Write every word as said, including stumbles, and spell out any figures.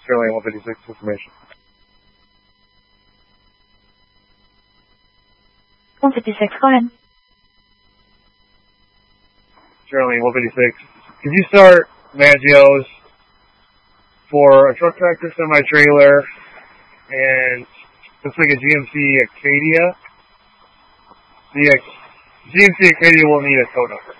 Sterling one fifty-six information. one fifty-six, go ahead. Sterling one fifty-six. Could you start Maggios for a truck tractor semi-trailer and looks like a G M C Acadia? The G M C Acadia will need a tow number.